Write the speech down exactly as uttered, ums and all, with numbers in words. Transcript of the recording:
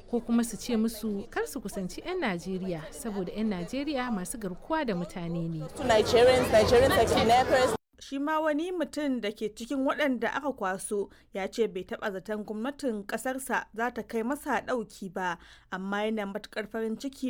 ko kuma su ce musu kar su kusanci 'yan Najeriya saboda 'yan Najeriya masu garkuwa da mutane ne. Shi ma wani mutum da ke cikin waɗanda aka kwaso ya ce bai taɓa zaton gwamnatin ƙasarsa za ta kai masa ɗauki ba, amma yana matuƙar farin ciki